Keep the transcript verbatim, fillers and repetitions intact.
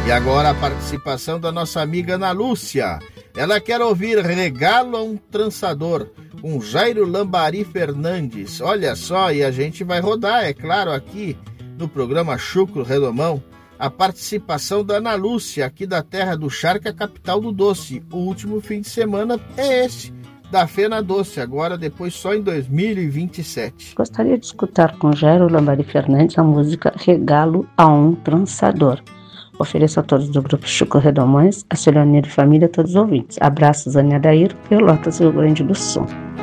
E agora a participação da nossa amiga Ana Lúcia. Ela quer ouvir Regalo a um Trançador, com Jairo Lambari Fernandes. Olha só, e a gente vai rodar, é claro, aqui no programa Chucro Redomão, a participação da Ana Lúcia, aqui da terra do Charque, a capital do doce. O último fim de semana é esse, da Fena Doce, agora depois só em dois mil e vinte e sete. Gostaria de escutar com Jairo Lambari Fernandes a música Regalo a um Trançador. Ofereço a todos do Grupo Chucro Redomões, a Celionir e família, a todos os ouvintes. Abraços, Ania Daíro, Pelotas, Rio Grande do Sul.